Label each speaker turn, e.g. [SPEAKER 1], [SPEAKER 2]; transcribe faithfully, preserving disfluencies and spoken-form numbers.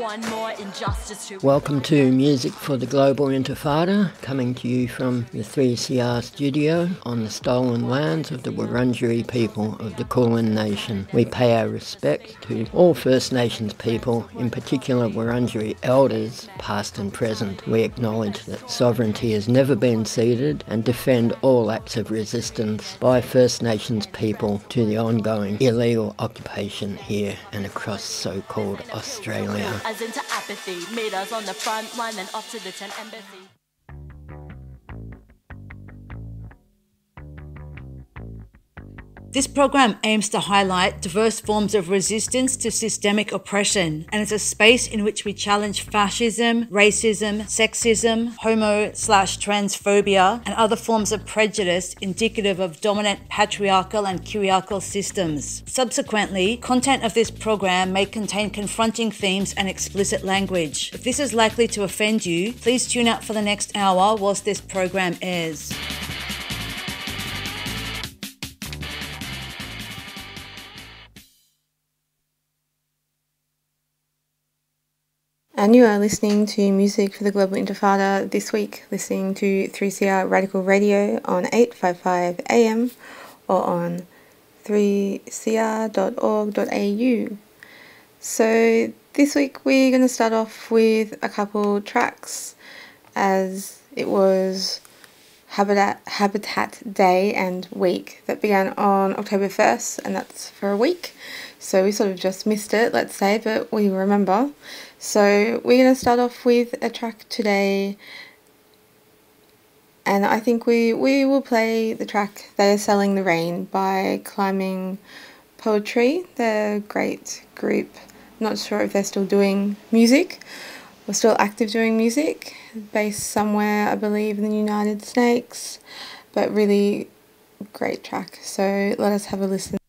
[SPEAKER 1] One more injustice to
[SPEAKER 2] Welcome to Music for the Global Intifada, coming to you from the three C R studio on the stolen lands of the Wurundjeri people of the Kulin Nation. We pay our respect to all First Nations people, in particular Wurundjeri elders, past and present. We acknowledge that sovereignty has never been ceded and defend all acts of resistance by First Nations people to the ongoing illegal occupation here and across so-called Australia.
[SPEAKER 1] as into apathy, made us on the front line and off to the tent embassy.
[SPEAKER 3] This program aims to highlight diverse forms of resistance to systemic oppression, and is a space in which we challenge fascism, racism, sexism, homo slash transphobia, and other forms of prejudice indicative of dominant patriarchal and curiacal systems. Subsequently, content of this program may contain confronting themes and explicit language. If this is likely to offend you, please tune out for the next hour whilst this program airs.
[SPEAKER 4] And you are listening to Music for the Global Intifada this week, listening to three C R Radical Radio on eight fifty-five A M or on three c r dot org dot a u. So this week we're going to start off with a couple tracks, as it was Habitat, Habitat Day and Week that began on October first, and that's for a week. So we sort of just missed it, let's say, but we remember. So we're going to start off with a track today, and I think we, we will play the track They Are Selling the Rain by Climbing Poetry. They're a great group. Not sure if they're still doing music or still active doing music, based somewhere, I believe, in the United States, but really great track. So let us have a listen.